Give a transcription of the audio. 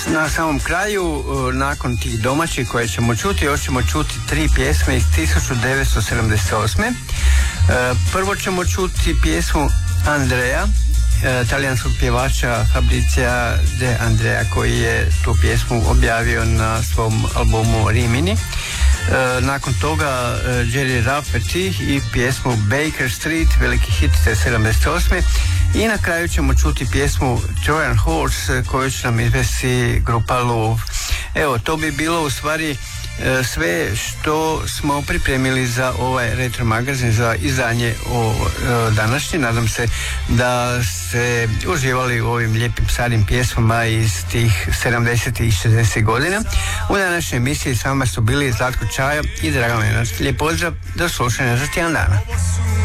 Na samom kraju, nakon tih domaćih koje ćemo čuti, još ćemo čuti 3 pjesme iz 1978. Prvo ćemo čuti pjesmu Andrea, talijanskog pjevača Fabrizia De Andrea, koji je tu pjesmu objavio na svom albumu Rimini. Nakon toga Gerry Rafferty i pjesmu Baker Street, veliki hit te 78. I na kraju ćemo čuti pjesmu Trojan Horse koju će nam izvesti grupa Love. Evo, to bi bilo u stvari sve što smo pripremili za ovaj retro magazin, za izdanje današnje. Nadam se da ste uživali u ovim lijepim starim pjesmama iz tih 70. i 60. godina. U današnjoj emisiji s vama su bili Zlatko Čajo i Dragan Lenac. Lijep pozdrav, do slušanja za tjedan dana.